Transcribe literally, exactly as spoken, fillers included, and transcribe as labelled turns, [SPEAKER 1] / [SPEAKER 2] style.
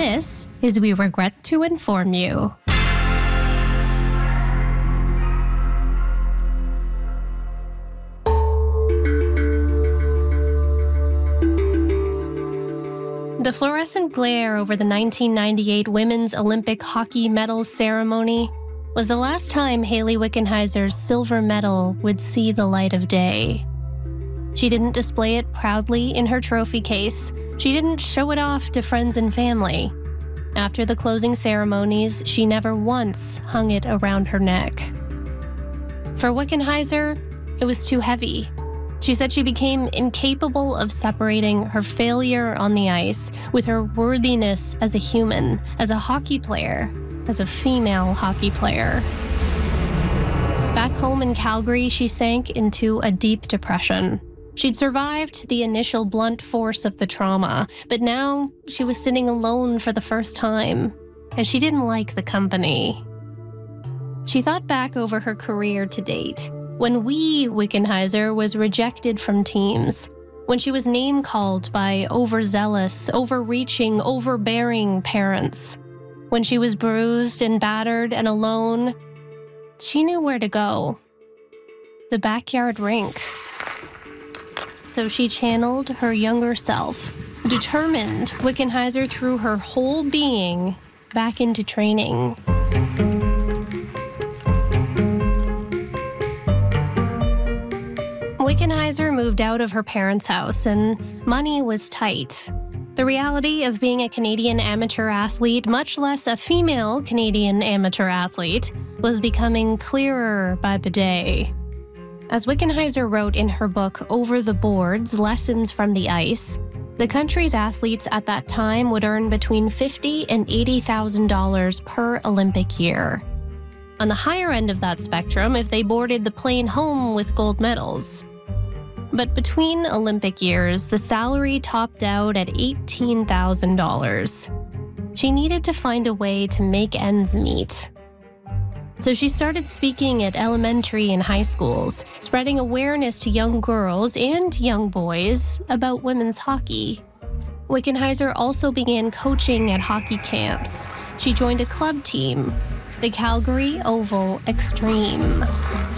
[SPEAKER 1] This is We Regret to Inform You. The fluorescent glare over the nineteen ninety-eight Women's Olympic Hockey Medals ceremony was the last time Hayley Wickenheiser's silver medal would see the light of day. She didn't display it proudly in her trophy case. She didn't show it off to friends and family. After the closing ceremonies, she never once hung it around her neck. For Wickenheiser, it was too heavy. She said she became incapable of separating her failure on the ice with her worthiness as a human, as a hockey player, as a female hockey player. Back home in Calgary, she sank into a deep depression. She'd survived the initial blunt force of the trauma, but now she was sitting alone for the first time, and she didn't like the company. She thought back over her career to date, when Wee Wickenheiser was rejected from teams, when she was name-called by overzealous, overreaching, overbearing parents, when she was bruised and battered and alone, she knew where to go. The backyard rink. So she channeled her younger self, determined Wickenheiser threw her whole being back into training. Wickenheiser moved out of her parents' house, and money was tight. The reality of being a Canadian amateur athlete, much less a female Canadian amateur athlete, was becoming clearer by the day. As Wickenheiser wrote in her book Over the Boards, Lessons from the Ice, the country's athletes at that time would earn between fifty thousand dollars and eighty thousand dollars per Olympic year. On the higher end of that spectrum, if they boarded the plane home with gold medals. But between Olympic years, the salary topped out at eighteen thousand dollars. She needed to find a way to make ends meet. So she started speaking at elementary and high schools, spreading awareness to young girls and young boys about women's hockey. Wickenheiser also began coaching at hockey camps. She joined a club team, the Calgary Oval Extreme.